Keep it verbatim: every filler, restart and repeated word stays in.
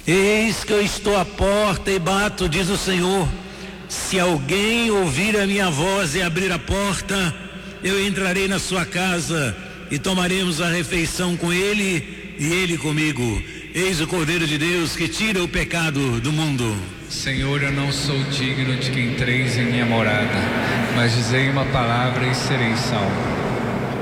Eis que eu estou à porta e bato, diz o Senhor. Se alguém ouvir a minha voz e abrir a porta, eu entrarei na sua casa e tomaremos a refeição com ele e ele comigo. Eis o Cordeiro de Deus que tira o pecado do mundo. Senhor, eu não sou digno de que entreis em minha morada, mas dizei uma palavra e serei salvo.